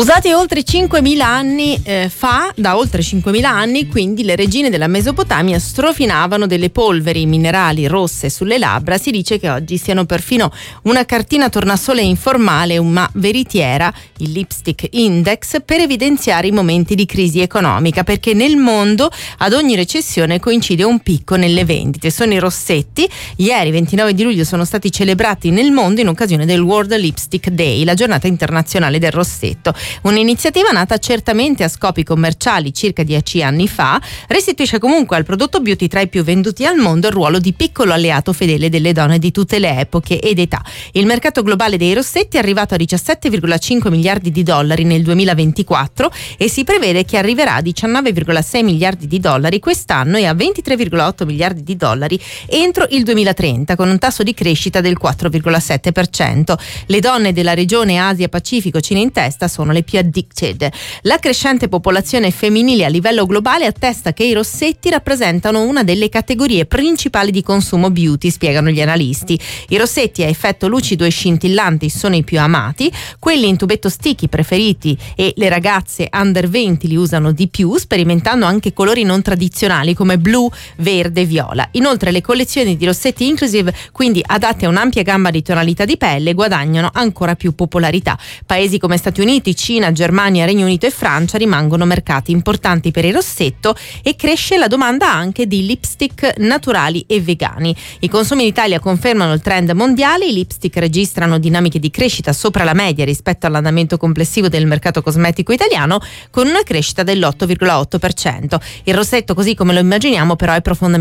Usati oltre 5.000 anni fa, da oltre 5.000 anni, quindi le regine della Mesopotamia strofinavano delle polveri minerali rosse sulle labbra. Si dice che oggi siano perfino una cartina tornasole informale, ma veritiera, il lipstick index, per evidenziare i momenti di crisi economica, perché nel mondo ad ogni recessione coincide un picco nelle vendite. Sono i rossetti. Ieri, 29 di luglio, sono stati celebrati nel mondo in occasione del World Lipstick Day, la giornata internazionale del rossetto. Un'iniziativa nata certamente a scopi commerciali circa 10 anni fa, restituisce comunque al prodotto beauty tra i più venduti al mondo il ruolo di piccolo alleato fedele delle donne di tutte le epoche ed età. Il mercato globale dei rossetti è arrivato a 17,5 miliardi di dollari nel 2024 e si prevede che arriverà a 19,6 miliardi di dollari quest'anno e a 23,8 miliardi di dollari entro il 2030, con un tasso di crescita del 4,7%. Le donne della regione Asia-Pacifico, Cina in testa, sono le più addicted. La crescente popolazione femminile a livello globale attesta che i rossetti rappresentano una delle categorie principali di consumo beauty, spiegano gli analisti. I rossetti a effetto lucido e scintillanti sono i più amati, quelli in tubetto sticky preferiti e le ragazze under 20 li usano di più, sperimentando anche colori non tradizionali come blu, verde, viola. Inoltre le collezioni di rossetti inclusive, quindi adatte a un'ampia gamma di tonalità di pelle, guadagnano ancora più popolarità. Paesi come Stati Uniti, Cina, Germania, Regno Unito e Francia rimangono mercati importanti per il rossetto e cresce la domanda anche di lipstick naturali e vegani. I consumi in Italia confermano il trend mondiale, i lipstick registrano dinamiche di crescita sopra la media rispetto all'andamento complessivo del mercato cosmetico italiano, con una crescita dell'8,8%. Il rossetto, così come lo immaginiamo, però è profondamente